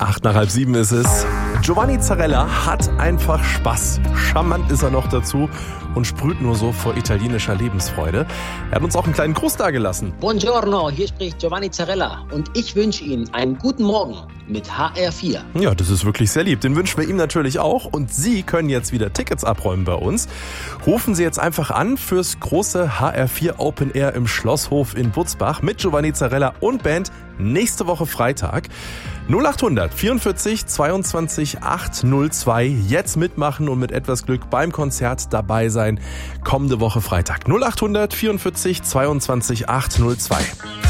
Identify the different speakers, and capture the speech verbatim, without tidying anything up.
Speaker 1: Acht nach halb sieben ist es. Giovanni Zarella hat einfach Spaß. Charmant ist er noch dazu und sprüht nur so vor italienischer Lebensfreude. Er hat uns auch einen kleinen Gruß dagelassen.
Speaker 2: Buongiorno, hier spricht Giovanni Zarella und ich wünsche Ihnen einen guten Morgen mit H R vier.
Speaker 1: Ja, das ist wirklich sehr lieb. Den wünschen wir ihm natürlich auch. Und Sie können jetzt wieder Tickets abräumen bei uns. Rufen Sie jetzt einfach an fürs große H R vier Open Air im Schlosshof in Butzbach mit Giovanni Zarella und Band nächste Woche Freitag. null achthundert vierundvierzig zweiundzwanzig achthundertzwei. Jetzt mitmachen und mit etwas Glück beim Konzert dabei sein. Kommende Woche Freitag. null achthundert vierundvierzig zweiundzwanzig achthundertzwei.